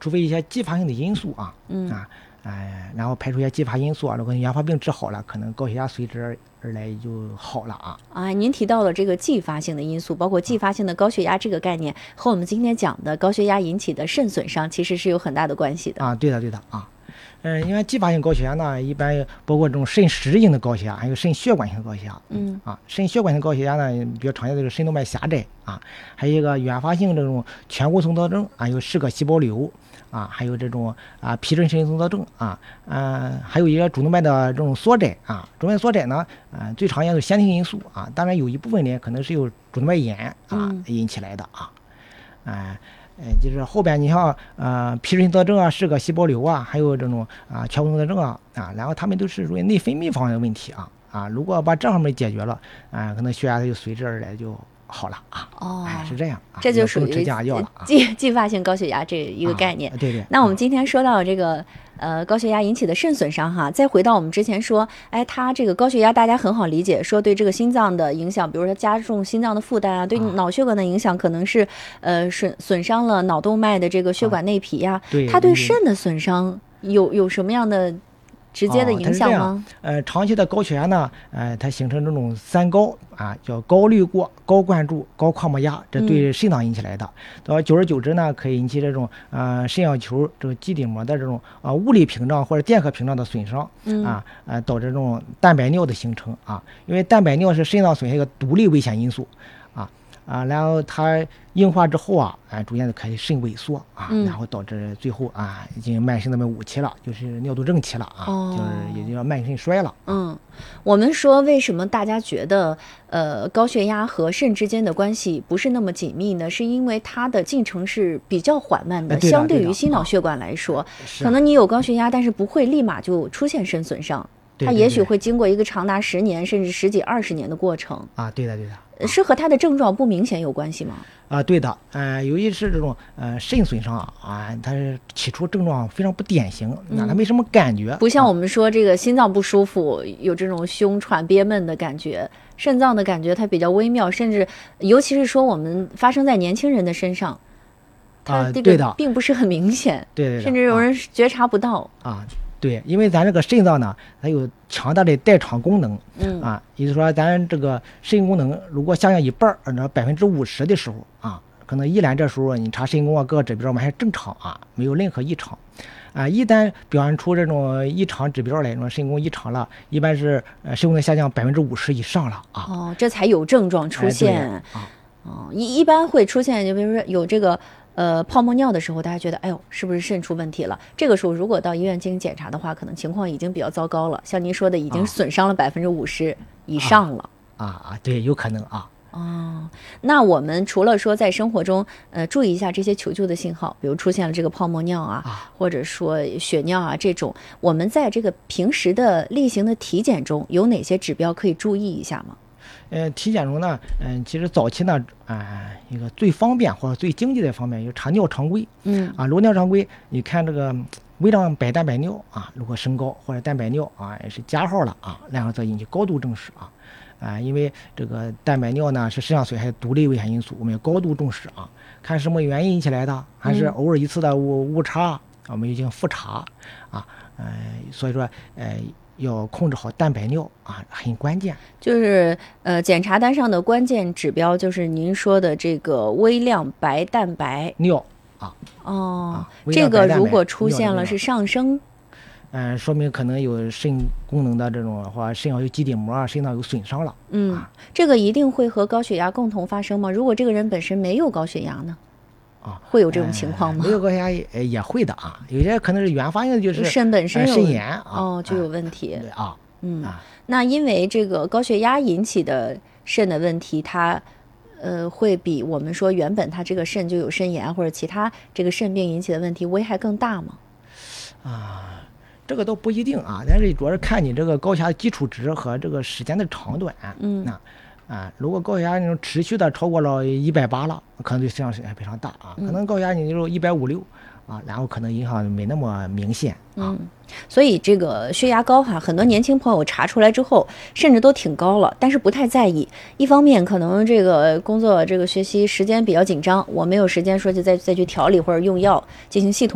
除非一些继发性的因素啊，然后排除一些继发因素啊，如果原发病治好了，可能高血压随之而来就好了啊。 您提到了这个继发性的因素，包括继发性的高血压这个概念，和我们今天讲的高血压引起的肾损伤其实是有很大的关系的啊。对的啊。因为继发性高血压呢，一般包括这种肾实性的高血压，还有肾血管性高血压。肾血管性高血压呢，比较常见的就是肾动脉狭窄啊，还有一个原发性这种全骨丛造症啊，有嗜铬细胞瘤啊，还有这种皮质肾丛造症啊，还有一个主动脉的这种缩窄啊。主动脉缩窄呢，最常见的是先天因素啊，当然有一部分呢可能是由主动脉炎引起来的啊。就是后边你像皮质肾造症啊、嗜铬细胞瘤啊，还有这种全骨丛造症啊，然后他们都是属于内分泌方面的问题啊。如果把这方面解决了可能血压就随之而来就好了是这样这就属于吃降压药了继发性高血压这一个概念。 对。 那我们今天说到这个高血压引起的肾损伤哈，再回到我们之前说，它这个高血压大家很好理解，说对这个心脏的影响，比如说加重心脏的负担啊，对脑血管的影响可能是损伤了脑动脉的这个血管内皮呀。它对肾的损伤有什么样的直接的影响吗？ 长期的高血压呢，它形成这种三高叫高滤过、高灌注、高跨膜压，这对肾脏引起来的。到久而久之呢，可以引起这种肾小球这个基底膜的这种物理屏障或者电荷屏障的损伤导致这种蛋白尿的形成因为蛋白尿是肾脏损害一个独立危险因素然后它硬化之后逐渐的开始肾萎缩然后导致最后已经慢性的5期了，就是尿毒症期了就是也叫慢性肾衰了。 我们说为什么大家觉得高血压和肾之间的关系不是那么紧密呢？是因为它的进程是比较缓慢的，相对于心脑血管来说，可能你有高血压，但是不会立马就出现肾损伤，它也许会经过一个长达10年甚至10几20年的过程对的。 是和它的症状不明显有关系吗？ 对的，尤其是这种肾损伤它起初症状非常不典型，它没什么感觉， 不像我们说这个心脏不舒服有这种胸喘憋闷的感觉，肾脏的感觉它比较微妙，甚至尤其是说我们发生在年轻人的身上，它这个并不是很明显， 对， 甚至有人觉察不到对，因为咱这个肾脏呢，它有强大的代偿功能，也就是说，咱这个肾功能如果下降一半，50%的时候可能依然这时候你查肾功各个指标还正常没有任何异常，一旦表现出这种异常指标来，这种肾功异常了，一般是肾功能下降50%以上了这才有症状出现一般会出现，就比如说有这个。泡沫尿的时候，大家觉得哎呦，是不是肾出问题了？这个时候如果到医院进行检查的话，可能情况已经比较糟糕了。像您说的，已经损伤了50%以上了。 对，有可能那我们除了说在生活中注意一下这些求救的信号，比如出现了这个泡沫尿或者说血尿这种，我们在这个平时的例行的体检中有哪些指标可以注意一下吗？ 体检中呢，其实早期呢，一个最方便或者最经济的方面有查尿常规，如尿常规，你看这个微量白蛋白尿如果升高或者蛋白尿也是加号了然后则引起高度重视因为这个蛋白尿呢是肾上损害独立危险因素，我们要高度重视看什么原因引起来的，还是偶尔一次的误差，我们已经复查所以说要控制好蛋白尿很关键。 就是检查单上的关键指标就是您说的这个微量白蛋白尿这个如果出现了是上升， 说明可能有肾功能的这种或肾上有基底膜肾脏有损伤了。 这个一定会和高血压共同发生吗？如果这个人本身没有高血压呢？会有这种情况吗？ 没有高血压也会的有些可能是原发性的，就是肾本身肾炎就有问题那因为这个高血压引起的肾的问题，它会比我们说原本它这个肾就有肾炎或者其他这个肾病引起的问题危害更大吗？ 这个都不一定但是主要是看你这个高血压基础值和这个时间的长短如果高血压那种持续的超过了180了，可能对肾上损害非常大可能高血压你就150、160然后可能影响没那么明显所以这个血压高很多年轻朋友查出来之后甚至都挺高了，但是不太在意。一方面可能这个工作这个学习时间比较紧张，我没有时间说就再去调理或者用药进行系统